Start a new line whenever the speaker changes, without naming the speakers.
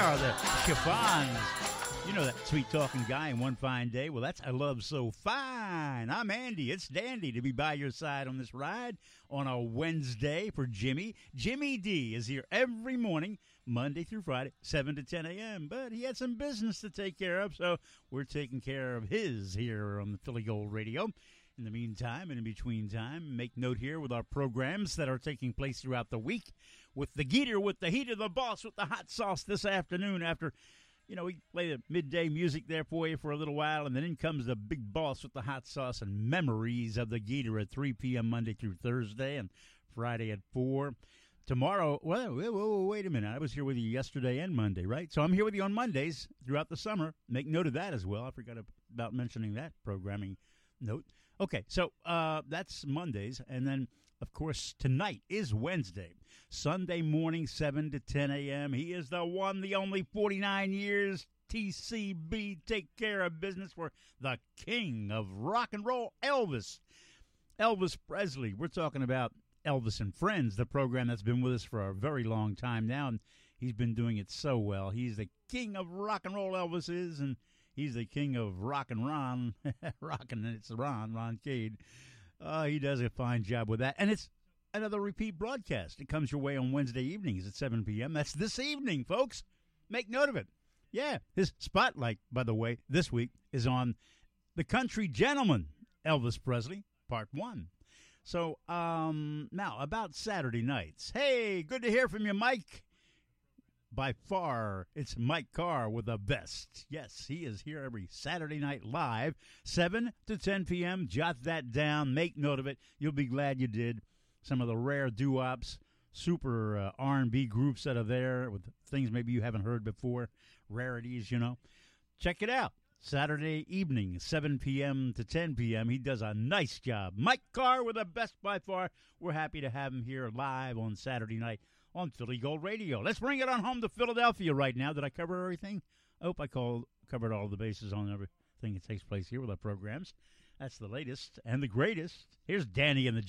are the Chiffons. You know that sweet-talking guy in One Fine Day? Well, that's I Love So Fine. I'm Andy. It's dandy to be by your side on this ride on a Wednesday for Jimmy. Jimmy D is here every morning, Monday through Friday, 7 to 10 a.m. But he had some business to take care of, so we're taking care of his here on the Philly Gold Radio. In the meantime and in between time, make note here with our programs that are taking place throughout the week with the Geeter, with the heater, the boss, with the hot sauce this afternoon after, we play the midday music there for you for a little while, and then in comes the big boss with the hot sauce and memories of the Geeter at 3 p.m. Monday through Thursday and Friday at 4. Tomorrow, wait a minute. I was here with you yesterday and Monday, right? So I'm here with you on Mondays throughout the summer. Make note of that as well. I forgot about mentioning that programming note. Okay, so that's Mondays, and then, of course, tonight is Wednesday. Sunday morning, 7 to 10 a.m. He is the one, the only 49 years, TCB, take care of business for the king of rock and roll, Elvis. Elvis Presley. We're talking about Elvis and Friends, the program that's been with us for a very long time now, and he's been doing it so well. He's the king of rock and roll, Elvis is, and he's the king of rock and Ron. Rockin', and it's Ron Cade. He does a fine job with that. And it's another repeat broadcast. It comes your way on Wednesday evenings at 7 p.m. That's this evening, folks. Make note of it. Yeah, his spotlight, by the way, this week is on The Country Gentleman, Elvis Presley, Part 1. So, now, about Saturday nights. Hey, good to hear from you, Mike. By far, it's Mike Carr with the best. Yes, he is here every Saturday night live, 7 to 10 p.m. Jot that down. Make note of it. You'll be glad you did. Some of the rare doo-wops, super R&B groups that are there with things maybe you haven't heard before, rarities, Check it out. Saturday evening, 7 p.m. to 10 p.m. He does a nice job. Mike Carr with the best by far. We're happy to have him here live on Saturday night on Philly Gold Radio. Let's bring it on home to Philadelphia right now. Did I cover everything? I hope I covered all the bases on everything that takes place here with our programs. That's the latest and the greatest. Here's Danny and the